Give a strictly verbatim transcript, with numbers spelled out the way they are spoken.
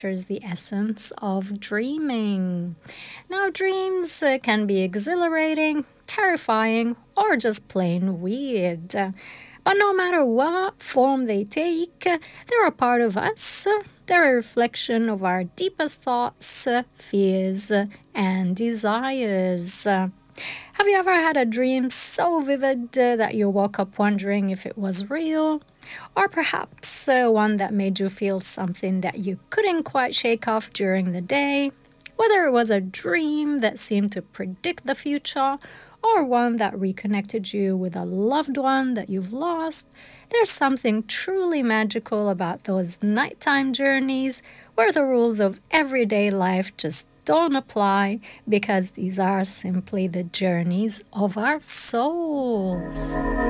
captures the essence of dreaming. Now, dreams uh, can be exhilarating, terrifying, or just plain weird. But no matter what form they take, they're a part of us. They're a reflection of our deepest thoughts, fears, and desires. Have you ever had a dream so vivid uh, that you woke up wondering if it was real? Or perhaps uh, one that made you feel something that you couldn't quite shake off during the day? Whether it was a dream that seemed to predict the future, or one that reconnected you with a loved one that you've lost, there's something truly magical about those nighttime journeys where the rules of everyday life just don't apply because these are simply the journeys of our souls.